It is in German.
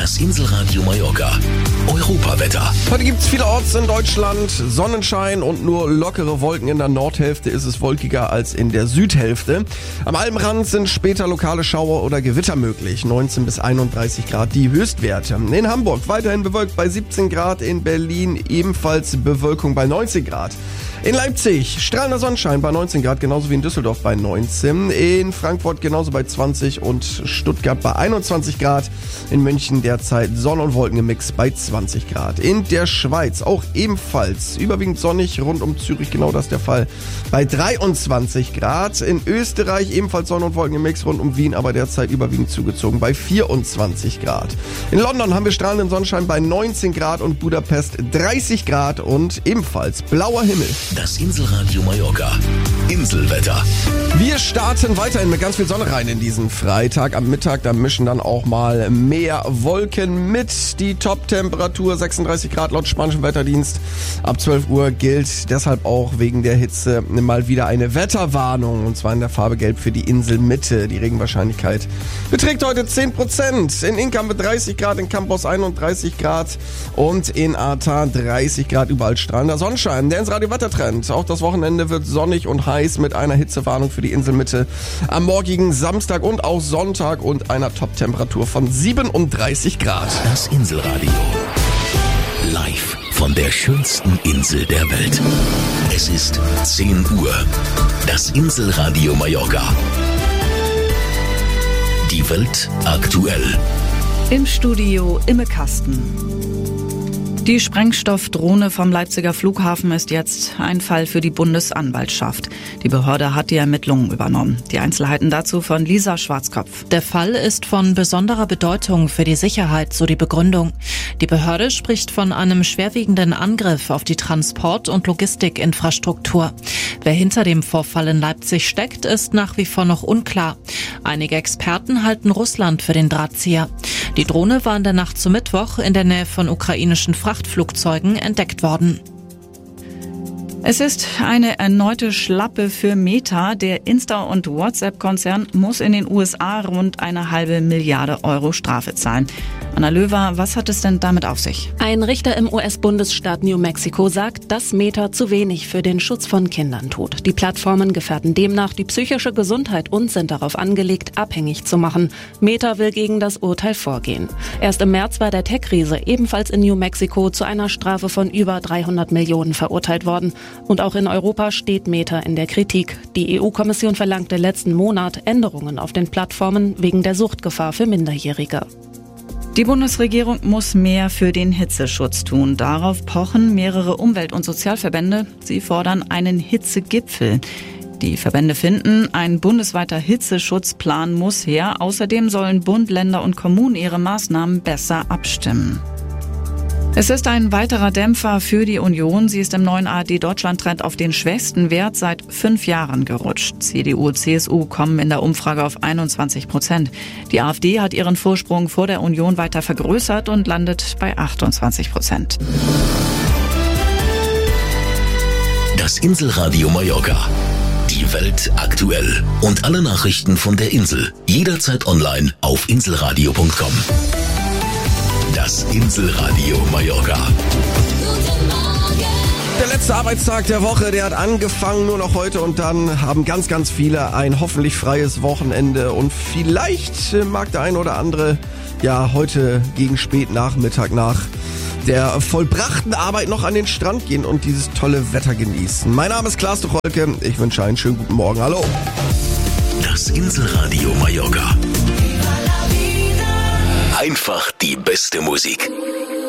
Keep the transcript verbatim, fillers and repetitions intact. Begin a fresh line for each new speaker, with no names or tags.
Das Inselradio Mallorca. Europawetter.
Heute gibt es vielerorts in Deutschland Sonnenschein und nur lockere Wolken. In der Nordhälfte ist es wolkiger als in der Südhälfte. Am Alpenrand sind später lokale Schauer oder Gewitter möglich. neunzehn bis einunddreißig Grad die Höchstwerte. In Hamburg weiterhin bewölkt bei siebzehn Grad. In Berlin ebenfalls Bewölkung bei neunzehn Grad. In Leipzig strahlender Sonnenschein bei neunzehn Grad, genauso wie in Düsseldorf bei neunzehn. In Frankfurt genauso bei zwanzig und Stuttgart bei einundzwanzig Grad. In München derzeit Sonne- und Wolkengemisch bei zwanzig Grad. In der Schweiz auch ebenfalls überwiegend sonnig, rund um Zürich genau das der Fall, bei dreiundzwanzig Grad. In Österreich ebenfalls Sonne- und Wolkengemisch, rund um Wien aber derzeit überwiegend zugezogen bei vierundzwanzig Grad. In London haben wir strahlenden Sonnenschein bei neunzehn Grad und Budapest dreißig Grad und ebenfalls blauer Himmel.
Das Inselradio Mallorca. Inselwetter.
Wir starten weiterhin mit ganz viel Sonne rein in diesen Freitag. Am Mittag, da mischen dann auch mal mehr Wolken mit. Die Top-Temperatur sechsunddreißig Grad laut Spanischem Wetterdienst. Ab zwölf Uhr gilt deshalb auch wegen der Hitze mal wieder eine Wetterwarnung. Und zwar in der Farbe Gelb für die Inselmitte. Die Regenwahrscheinlichkeit beträgt heute zehn Prozent. In Inka haben wir dreißig Grad, in Campos einunddreißig Grad und in Arta dreißig Grad. Überall strahlender Sonnenschein. Der Inselradio Wettertrend. Auch das Wochenende wird sonnig und heiß mit einer Hitzewarnung für die Inselmitte am morgigen Samstag und auch Sonntag und einer Top-Temperatur von siebenunddreißig Grad.
Das Inselradio. Live von der schönsten Insel der Welt. Es ist zehn Uhr. Das Inselradio Mallorca. Die Welt aktuell.
Im Studio Imme Kasten. Die Sprengstoffdrohne vom Leipziger Flughafen ist jetzt ein Fall für die Bundesanwaltschaft. Die Behörde hat die Ermittlungen übernommen. Die Einzelheiten dazu von Lisa Schwarzkopf.
Der Fall ist von besonderer Bedeutung für die Sicherheit, so die Begründung. Die Behörde spricht von einem schwerwiegenden Angriff auf die Transport- und Logistikinfrastruktur. Wer hinter dem Vorfall in Leipzig steckt, ist nach wie vor noch unklar. Einige Experten halten Russland für den Drahtzieher. Die Drohne war in der Nacht zum Mittwoch in der Nähe von ukrainischen Frachtflugzeugen entdeckt worden.
Es ist eine erneute Schlappe für Meta. Der Insta- und WhatsApp-Konzern muss in den U S A rund eine halbe Milliarde Euro Strafe zahlen. Anna Löwer, was hat es denn damit auf sich?
Ein Richter im U S-Bundesstaat New Mexico sagt, dass Meta zu wenig für den Schutz von Kindern tut. Die Plattformen gefährden demnach die psychische Gesundheit und sind darauf angelegt, abhängig zu machen. Meta will gegen das Urteil vorgehen. Erst im März war der Tech-Riese ebenfalls in New Mexico zu einer Strafe von über dreihundert Millionen verurteilt worden. Und auch in Europa steht Meta in der Kritik. Die E U-Kommission verlangte letzten Monat Änderungen auf den Plattformen wegen der Suchtgefahr für Minderjährige.
Die Bundesregierung muss mehr für den Hitzeschutz tun. Darauf pochen mehrere Umwelt- und Sozialverbände. Sie fordern einen Hitzegipfel. Die Verbände finden, ein bundesweiter Hitzeschutzplan muss her. Außerdem sollen Bund, Länder und Kommunen ihre Maßnahmen besser abstimmen. Es ist ein weiterer Dämpfer für die Union. Sie ist im neuen A R D-Deutschland-Trend auf den schwächsten Wert seit fünf Jahren gerutscht. C D U und C S U kommen in der Umfrage auf einundzwanzig Prozent. Die AfD hat ihren Vorsprung vor der Union weiter vergrößert und landet bei achtundzwanzig Prozent.
Das Inselradio Mallorca. Die Welt aktuell. Und alle Nachrichten von der Insel. Jederzeit online auf inselradio punkt com. Das Inselradio Mallorca.
Der letzte Arbeitstag der Woche, der hat angefangen, nur noch heute, und dann haben ganz, ganz viele ein hoffentlich freies Wochenende und vielleicht mag der ein oder andere ja heute gegen Spätnachmittag nach der vollbrachten Arbeit noch an den Strand gehen und dieses tolle Wetter genießen. Mein Name ist Klaas Tucholke, ich wünsche einen schönen guten Morgen, hallo.
Das Inselradio Mallorca. Einfach die beste Musik.